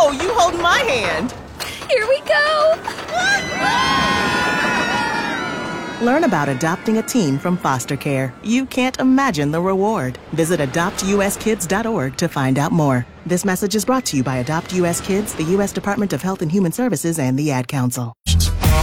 Oh, you holding my hand. Here we go! Learn about adopting a teen from foster care. You can't imagine the reward. Visit adoptuskids.org to find out more. This message is brought to you by Adopt U.S. Kids, the U.S. Department of Health and Human Services, and the Ad Council.